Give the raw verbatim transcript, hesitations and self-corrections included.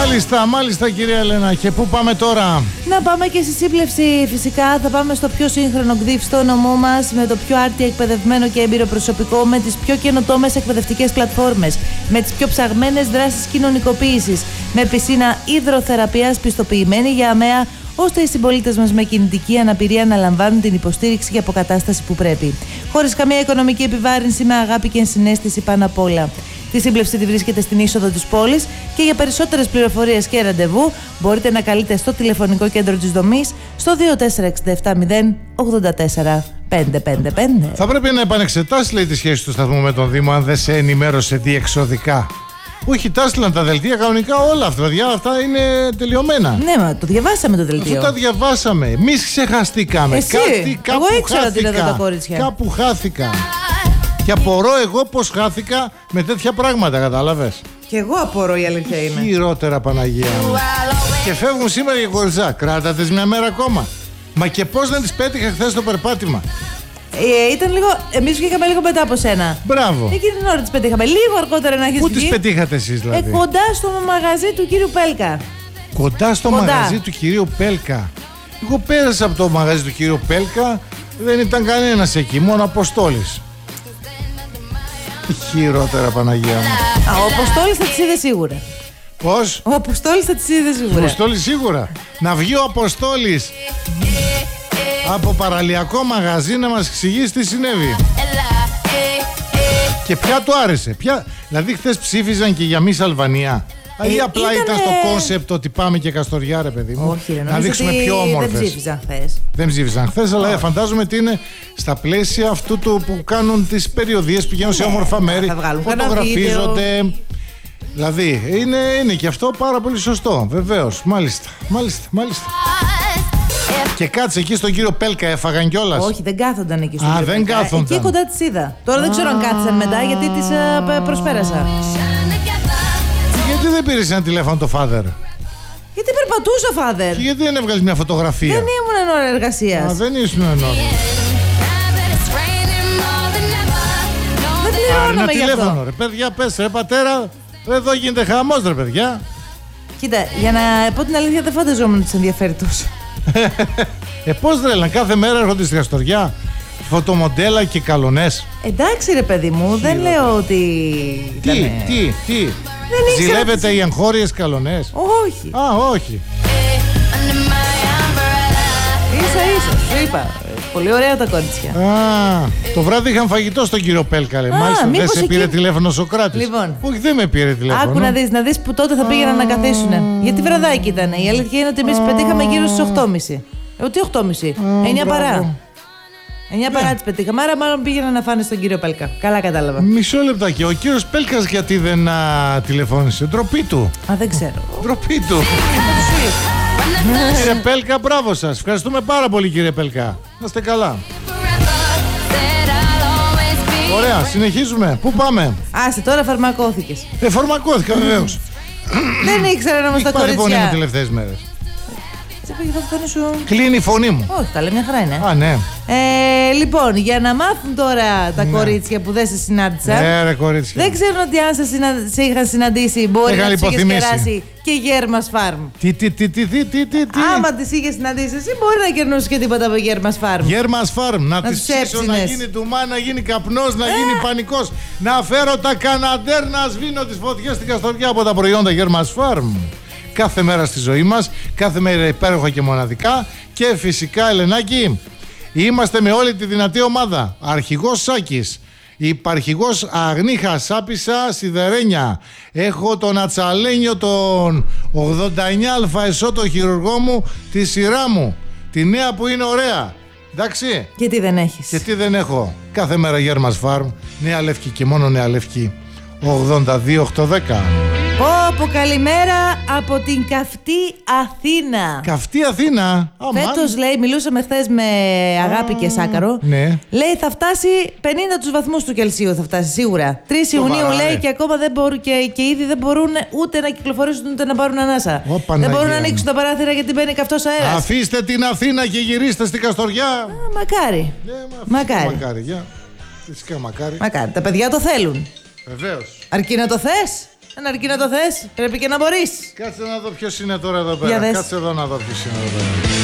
Μάλιστα, μάλιστα κυρία Ελένα. Και πού πάμε τώρα? Να πάμε και στη σύμπλευση φυσικά. Θα πάμε στο πιο σύγχρονο ΚΔΙΦ στο νομό μας, με το πιο άρτια εκπαιδευμένο και έμπειρο προσωπικό, με τις πιο καινοτόμες εκπαιδευτικές πλατφόρμες, με τις πιο ψαγμένες δράσεις κοινωνικοποίησης, με πισίνα υδροθεραπείας πιστοποιημένη για ΑΜΕΑ, ώστε οι συμπολίτες μας με κινητική αναπηρία να λαμβάνουν την υποστήριξη και αποκατάσταση που πρέπει. Χωρίς καμία οικονομική επιβάρυνση, με αγάπη και ενσυναίσθηση πάνω απ' όλα. Τη σύμπλευση τη βρίσκεται στην είσοδο της πόλης και για περισσότερες πληροφορίες και ραντεβού μπορείτε να καλείτε στο τηλεφωνικό κέντρο της δομής στο δύο τέσσερα έξι επτά μηδέν ογδόντα τέσσερα πεντακόσια πενήντα πέντε. Θα πρέπει να επανεξετάσει, λέει, τη σχέση του σταθμού με τον Δήμο, αν δεν σε ενημέρωσε διεξοδικά. Όχι, τα έστειλαν τα δελτία κανονικά όλα αυτά. Δηλαδή, αυτά είναι τελειωμένα. Ναι, μα το διαβάσαμε το δελτίο. Αφού τα διαβάσαμε. Εμείς ξεχαστήκαμε. Εσύ, Κάτι, κάπου εγώ ήξερα ότι είναι εδώ τα χάθηκα. κορίτσια. Κάπου χάθηκα. Και απορώ εγώ πως χάθηκα με τέτοια πράγματα, κατάλαβες. Και εγώ απορώ, η αλήθεια είναι. Χειρότερα, Παναγία μου. Και φεύγουν σήμερα για κοριτσά. Κράτα τις μια μέρα ακόμα. Μα και πώς δεν τις πέτυχα χθες το περπάτημα. Ε, ήταν λίγο. Εμείς βγήκαμε λίγο μετά από σένα. Μπράβο. Εκείνη την ώρα τις πετύχαμε. Λίγο αργότερα να έχεις Πού βγει. τις πετύχατε εσείς, Ε, δηλαδή? κοντά στο μαγαζί του κύριου Πέλκα. Κοντά στο Κοντά. μαγαζί του κυρίου Πέλκα. Εγώ πέρασα από το μαγαζί του κυρίου Πέλκα. Δεν ήταν κανένας εκεί, μόνο Αποστόλης. Χειρότερα, Παναγία μου. Α, ο Αποστόλης θα τις είδε σίγουρα. Πώς? Ο Αποστόλης θα τις είδε σίγουρα. Αποστόλης σίγουρα. Να βγει ο Αποστόλης από παραλιακό μαγαζί να μας εξηγήσει τι συνέβη. Και ποια του άρεσε. Ποια... Δηλαδή χθες ψήφιζαν και για μη Αλβανία. Ή Ε, απλά ήτανε... ήταν στο κόνσεπτ ότι πάμε και Καστοριά, ρε παιδί μου. Όχι, ρε, να νομίζω δείξουμε ότι πιο όμορφες. δεν ψήφιζαν χθες. Δεν ψήφισαν χθες, αλλά φαντάζομαι ότι είναι στα πλαίσια αυτού του που κάνουν τις περιοδίες, πηγαίνουν σε όμορφα μέρη, θα βγάλουν κανένα φωτογραφίζονται. Δηλαδή, είναι, είναι και αυτό πάρα πολύ σωστό, βεβαίως. Μάλιστα, μάλιστα, μάλιστα. Και κάτσε εκεί στον κύριο Πέλκα, έφαγαν κιόλας. Όχι, δεν κάθονταν εκεί στον Α, κύριο δεν Πέλκα. κάθονταν. Εκεί κοντά τις είδα. Τώρα δεν ξέρω αν κάθισαν μετά, γιατί τις uh, προσπέρασα. Γιατί δεν πήρες ένα τηλέφωνο το father? Γιατί περπατούσε ο father. Και γιατί δεν έβγαλες μια φωτογραφία? Δεν ήμουν εν ώρα εργασίας. Α, δεν ήσουν εν ώρα. Δεν Πάρε ένα πληρώναμε γι' τηλέφωνο, αυτό. ρε παιδιά, πες ρε πατέρα. Εδώ γίνεται χαμός, ρε παιδιά. Κοίτα, για να πω την αλήθεια, δεν φανταζόμουν ότι σε ενδιαφέρει τόσο. Ε, πώς ρε, κάθε μέρα έρχονται στη Καστοριά φωτομοντέλα και καλονές. Εντάξει, ρε παιδί μου, δεν λέω ότι. Τι, ήτανε- τι, τι. ήξερα Ζηλεύετε τι- οι εγχώριες καλονές? Όχι. Α, όχι. Ίσα ίσα, σου είπα. ε, Πολύ ωραία τα κορίτσια. Α, το βράδυ είχαν φαγητό στον κύριο Πέλκα, λέει. Α, Μάλιστα, δεν μήπως σε εκεί- πήρε τηλέφωνο ο Σοκράτης? Λοιπόν. Όχι, δεν με πήρε τηλέφωνο. Άκου να δεις, να δεις που τότε θα πήγαιναν να καθίσουνε. Γιατί βραδάκι ήταν. Η αλήθεια είναι ότι εμείς πετύχαμε γύρω στις οκτώ και μισή. Ε, τι οκτώ και μισή, εννιά παρά. εννιά παρά τις πετύχαμε. Άρα μάλλον πήγαιναν να φάνε στον κύριο Πέλκα. Καλά κατάλαβα. Μισό λεπτάκι. Ο κύριος Πέλκας γιατί δεν α, τηλεφώνησε? Ντροπή του. Α, δεν ξέρω. Ντροπή του. Κύριε Πέλκα, μπράβο σας. Ευχαριστούμε πάρα πολύ, κύριε Πέλκα. Να είστε καλά. Ωραία, συνεχίζουμε. Πού πάμε? Άσε, τώρα φαρμακώθηκες. Ε, φαρμακώθηκα βεβαίως. Δεν ήξερα όμως τα Πάρε φωνή μου κορίτσια. τελευταίες μέρες. Σε πήγε το φωνή σου. Κλείνει η φωνή μου. Όχι, καλά, μια χαρά είναι. Α, ναι. Ε, λοιπόν, για να μάθουν τώρα τα κορίτσια που δεν σε συνάντησαν. Ναι, ρε κορίτσια. Δεν ξέρουν ότι αν σε, συνα... σε είχαν συναντήσει μπορεί Είχαν να τους είχες υποθυμήσει. κεράσει και Γέρμας Φάρμ. Τι, τι, τι, τι, τι, τι, τι, τι. Άμα τις είχες συναντήσει εσύ, μπορεί να κερνούσε και τίποτα από Γέρμας Φάρμ. Γέρμας Φάρμ, να, Να τις τους ψήσω, να έψινες. γίνει τουμά, να γίνει καπνός, να γίνει πανικός. Να φέρω τα καναντέρ, να σβήνω τις φωτιές στην Καστοριά από τα προϊόντα Γέρμας Φάρμ. Κάθε μέρα στη ζωή μας, κάθε μέρα υπέροχα και μοναδικά. Και φυσικά, Ελενάκη, είμαστε με όλη τη δυνατή ομάδα. Αρχηγός Σάκης, υπαρχηγός Αγνίχα Σάπισσα Σιδερένια. Έχω τον Ατσαλένιο, τον ογδόντα εννιά αλφα εσώ, το χειρουργό μου, τη σειρά μου. Τη νέα που είναι ωραία. Εντάξει. Και τι δεν έχεις. Και τι δεν έχω? Κάθε μέρα Γέρμας Φάρμ, Νέα Λευκή και μόνο Νέα Λευκή. ογδόντα δύο οκτακόσια δέκα. Πω πω, καλημέρα από την καυτή Αθήνα. Καυτή Αθήνα. Αμάν. Φέτος, λέει, μιλούσαμε χθες με Αγάπη και Σάκαρο. Ναι. Λέει θα φτάσει πενήντα τους βαθμούς του Κελσίου, θα φτάσει σίγουρα. τρεις Ιουνίου, Σοβαρά, λέει, ρε. και ακόμα δεν μπορούν και, και ήδη δεν μπορούν ούτε να κυκλοφορήσουν ούτε να πάρουν ανάσα. Ω, δεν Παναγία μπορούν να μου. ανοίξουν τα παράθυρα γιατί μπαίνει καυτός αέρας. Αφήστε την Αθήνα και γυρίστε στην Καστοριά. Α, μακάρι. Ναι, μα, Μακάρι. Μακάρι, για. Φυσικά μακάρι. Μακάρι. Τα παιδιά το θέλουν. Βεβαίως. Αρκεί να το θες. Αν αρκεί να το θες, πρέπει και να μπορείς. Κάτσε να δω ποιος είναι τώρα εδώ πέρα. Κάτσε εδώ να δω ποιος είναι εδώ πέρα.